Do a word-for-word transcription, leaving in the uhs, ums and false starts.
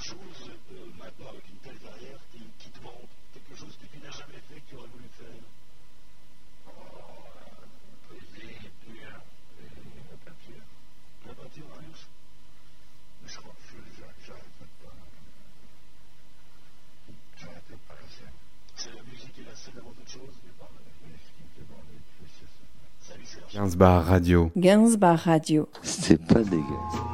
chose euh, maintenant avec une telle carrière qui, qui te manque, quelque chose que tu n'as jamais fait, que tu aurais voulu faire? Oh, la poésie, puis euh, la peinture. La peinture, Marius? Mais je crois que j'arrêterai pas. J'arrêterai pas la scène. C'est la musique et la scène avant toute chose? C'est pas ce qui me fait bander, c'est ça. Salut Serge. Gainsbar Radio. Gainsbar Radio. C'est pas dégueu.